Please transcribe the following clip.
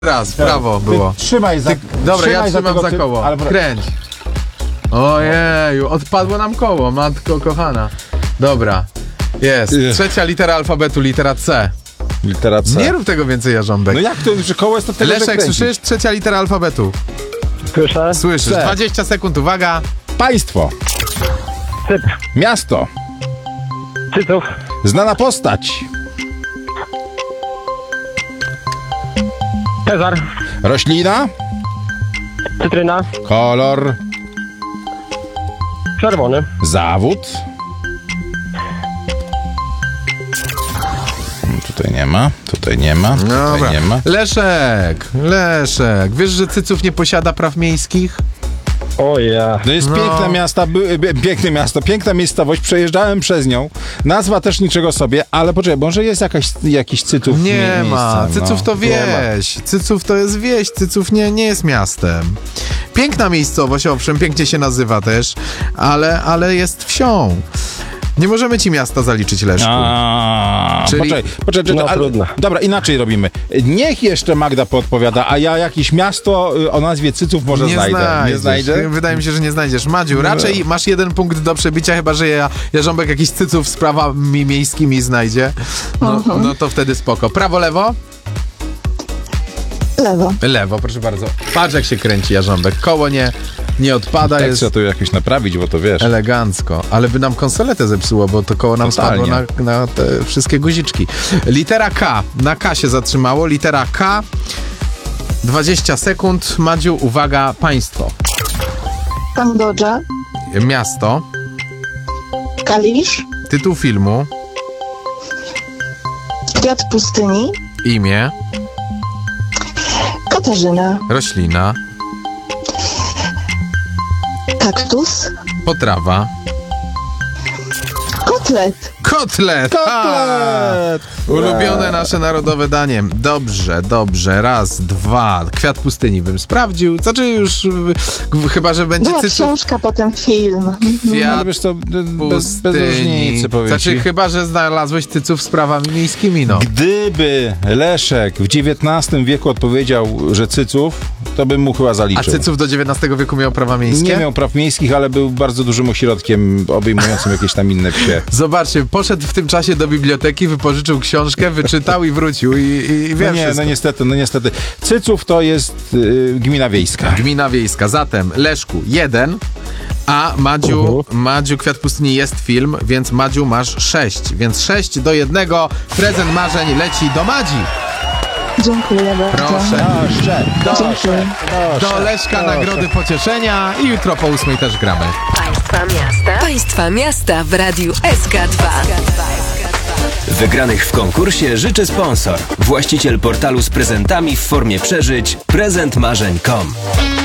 Raz, prawo było. Trzymaj za Dobra, ja trzymaj trzymam za koło. ale... Kręć. Ojeju, odpadło nam koło, matko kochana. Dobra, jest. Trzecia litera alfabetu, litera C. Litera C. Nie rób tego więcej, Jarząbek. No jak to, że koło jest to tyle, Leszek, słyszysz? Trzecia litera alfabetu. Słyszę. Słyszysz. C. 20 sekund, uwaga. Państwo. Cyp. Miasto. Cyców. Znana postać. Cezar. Roślina. Cytryna. Kolor. Czerwony. Zawód. Tutaj nie ma, tutaj nie ma, tutaj Dobra. nie ma. Leszek, wiesz, że Cyców nie posiada praw miejskich? O ja. To jest piękne miasta, piękne miasto, piękna miejscowość, przejeżdżałem przez nią. Nazwa też niczego sobie, ale poczekaj, może jest jakiś Cyców Nie ma. miejsca, Cyców to wieś. Cyców to jest wieś. Cyców nie jest miastem. Piękna miejscowość, owszem, pięknie się nazywa też, ale jest wsią. Nie możemy ci miasta zaliczyć, Leszku. Czyli- Poczekaj, No, trudno. dobra, inaczej robimy. Niech jeszcze Magda podpowiada, a ja jakieś miasto o nazwie Cyców może znajdę. Nie znajdę? Wydaje mi się, że nie znajdziesz. Madziu, raczej masz 1 punkt do przebicia, chyba że Jarząbek jakiś Cyców z prawami miejskimi znajdzie. No to wtedy spoko. Prawo, lewo? Lewo. Lewo, proszę bardzo. Patrz, jak się kręci Jarząbek. Koło nie odpada, Tak jest trzeba to jakoś naprawić, bo to wiesz. elegancko. Ale by nam konsoletę zepsuło, bo to koło nam Totalnie. spadło na te wszystkie guziczki. Litera K. Na K się zatrzymało. Litera K. 20 sekund. Madziu, uwaga, państwo. Kambodża. Miasto. Kalisz. Tytuł filmu. Kwiat pustyni. Imię. Katarzyna. Roślina. Kaktus. Potrawa. Kotlet. Kotlet! Kotlet! Ulubione nasze narodowe danie. Dobrze. Raz, dwa. Kwiat pustyni bym sprawdził. Znaczy już, chyba że będzie Była Cyców. książka, potem film. Kwiat Ale wiesz co, bez pustyni. różnicy powiem Znaczy ci. chyba, że znalazłeś Cyców z prawami miejskimi, no. Gdyby Leszek w XIX wieku odpowiedział, że Cyców, to bym mu chyba A zaliczył. Cyców do XIX wieku miał prawa miejskie? Nie miał praw miejskich, ale był bardzo dużym ośrodkiem obejmującym jakieś tam inne wsie. Zobaczcie, poszedł w tym czasie do biblioteki, wypożyczył książkę, wyczytał i wrócił i wie wszystko. No niestety. Cyców to jest gmina wiejska. Gmina wiejska. Zatem, Leszku, 1, a Madziu, Kwiat Pustyni jest film, więc Madziu masz 6. Więc 6-1. Prezent marzeń leci do Madzi. Dziękuję bardzo. Proszę. Dziękuję. Do Leszka nagrody pocieszenia i jutro po 8 też gramy. Państwa miasta w Radiu SK2. Wygranych w konkursie życzy sponsor. Właściciel portalu z prezentami w formie przeżyć prezentmarzeń.com.